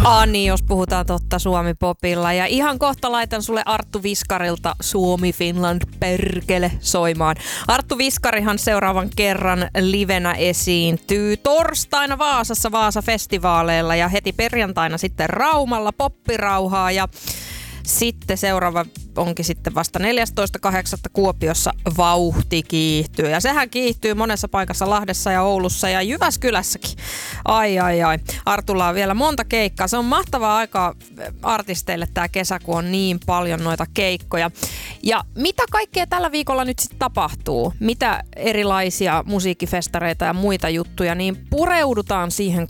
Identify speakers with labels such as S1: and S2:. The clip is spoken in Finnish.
S1: Ani, jos puhutaan totta Suomi-popilla. Ja ihan kohta laitan sulle Arttu Viskarilta Suomi Finland perkele soimaan. Arttu Viskarihan seuraavan kerran livenä esiintyy torstaina Vaasassa Vaasa-festivaaleilla ja heti perjantaina sitten Raumalla Poppirauhaa ja sitten seuraava onkin sitten vasta 14.8. Kuopiossa Vauhti kiihtyy. Ja sehän kiihtyy monessa paikassa Lahdessa ja Oulussa ja Jyväskylässäkin. Ai. Artulla on vielä monta keikkaa. Se on mahtavaa aikaa artisteille tää kesä, kun on niin paljon noita keikkoja. Ja mitä kaikkea tällä viikolla nyt sitten tapahtuu? Mitä erilaisia musiikkifestareita ja muita juttuja? Niin pureudutaan siihen